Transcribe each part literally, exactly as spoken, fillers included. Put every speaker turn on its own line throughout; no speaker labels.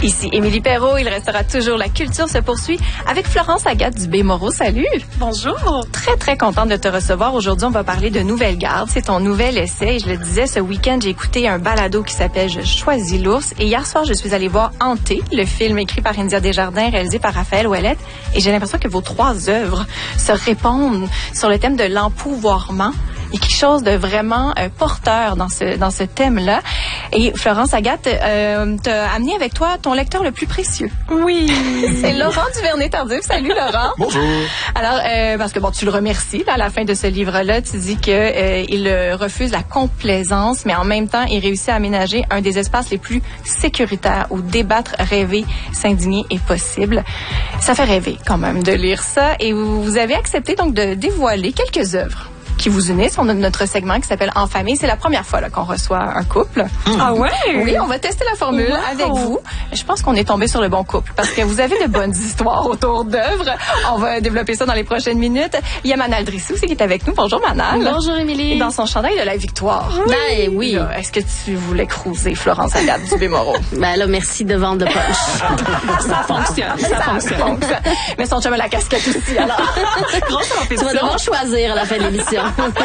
Ici Émilie Perrault, il restera toujours La culture se poursuit avec Florence Agathe Dubé-Moreau. Salut!
Bonjour!
Très, très contente de te recevoir. Aujourd'hui, on va parler de Nouvelle Garde. C'est ton nouvel essai. Et je le disais, ce week-end, j'ai écouté un balado qui s'appelle « Je choisis l'ours ». Et hier soir, je suis allée voir Hanté, le film écrit par India Desjardins, réalisé par Raphaël Ouellette. Et j'ai l'impression que vos trois œuvres se répondent sur le thème de l'empouvoirment. Il y a quelque chose de vraiment euh, porteur dans ce dans ce thème-là. Et Florence Agathe, euh, t'as amené avec toi ton lecteur le plus précieux.
Oui.
C'est Laurent Duvernay-Tardif. Salut Laurent.
Bonjour.
Alors, euh, parce que bon, tu le remercies là, à la fin de ce livre-là. Tu dis que euh, il euh, refuse la complaisance, mais en même temps, il réussit à aménager un des espaces les plus sécuritaires où débattre, rêver, s'indigner est possible. Ça fait rêver quand même de lire ça. Et vous, vous avez accepté donc de dévoiler quelques œuvres qui vous unissent. On a notre segment qui s'appelle En famille. C'est la première fois là, qu'on reçoit un couple.
Mmh. Ah ouais?
Oui, on va tester la formule wow. avec vous. Je pense qu'on est tombé sur le bon couple parce que vous avez de bonnes histoires autour d'œuvres. On va développer ça dans les prochaines minutes. Il y a Manal Drissou aussi qui est avec nous. Bonjour Manal.
Bonjour Émilie.
Et dans son chandail de la victoire.
Oui. Ben oui.
Est-ce que tu voulais crouser Florence Agathe Dubé-Moreau?
Ben là, merci de vendre de poche.
Ça fonctionne. Ça,
ça
fonctionne.
fonctionne. Mais son chum a la casquette aussi, alors.
Tu vas devoir choisir à la fin de l'émission.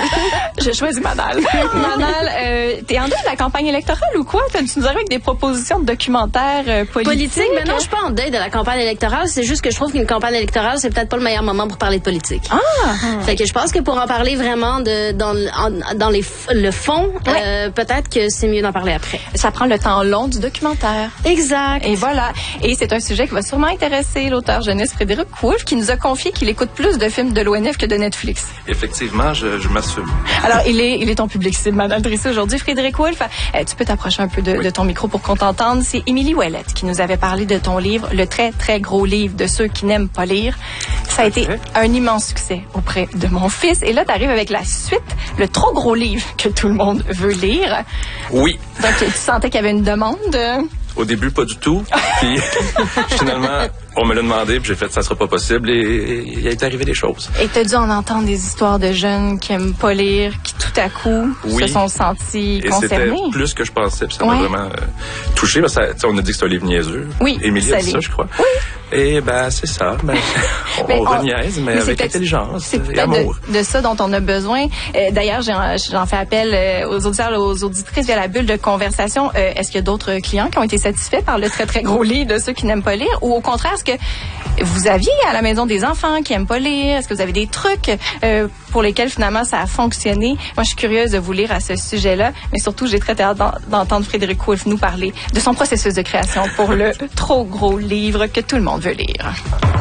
Je choisis Manal. Manal, euh, t'es en deuil de la campagne électorale ou quoi? Tu nous arrives avec des propositions de documentaires euh, politiques?
Politique? Mais non, je suis pas en deuil de la campagne électorale. C'est juste que je trouve qu'une campagne électorale, c'est peut-être pas le meilleur moment pour parler de politique.
Ah!
Fait que je pense que pour en parler vraiment de, dans, en, dans les, le fond, ouais. euh, peut-être que c'est mieux d'en parler après.
Ça prend le temps long du documentaire.
Exact.
Et voilà. Et c'est un sujet qui va sûrement intéresser l'auteur jeunesse Frédéric Wolff, qui nous a confié qu'il écoute plus de films de l'O N F que de Netflix.
Effectivement, je, je m'assume.
Alors, il est, il est ton public cible, Manal Drissou aujourd'hui. Frédéric Wolff, euh, tu peux t'approcher un peu de, oui. de ton micro pour qu'on t'entende. C'est Émilie Ouellette qui nous avait parlé de ton livre, le très, très gros livre de ceux qui n'aiment pas lire. Ça a été un immense succès auprès de mon fils. Et là, tu arrives avec la suite, le trop gros livre que tout le monde veut lire.
Oui.
Donc, tu sentais qu'il y avait une demande?
Au début, pas du tout. Puis, finalement, on me l'a demandé, puis j'ai fait ça sera pas possible, et il est arrivé des choses.
Et t'as dû en entendre des histoires de jeunes qui aiment pas lire, qui tout à coup
oui.
se sont sentis
et
concernés.
Et c'était plus que je pensais, puis ça m'a
ouais.
vraiment euh, touché. Parce que ça, on a dit que c'est un livre niaiseux.
Oui,
Émilie a dit ça, je crois.
Oui.
Et ben c'est ça. Ben, on
mais
on
on,
reniaise, mais, mais avec intelligence
c'est
et amour.
De, de ça dont on a besoin. Euh, d'ailleurs, j'en, j'en fais appel euh, aux auditeurs, aux auditrices via la bulle de conversation. Euh, est-ce qu'il y a d'autres clients qui ont été satisfaits par le très, très gros livre de ceux qui n'aiment pas lire? Ou au contraire, est-ce que vous aviez à la maison des enfants qui n'aiment pas lire? Est-ce que vous avez des trucs euh, pour lesquels finalement ça a fonctionné? Moi, je suis curieuse de vous lire à ce sujet-là, mais surtout, j'ai très hâte d'entendre Frédéric Wolff nous parler de son processus de création pour le trop gros livre que tout le monde veut lire.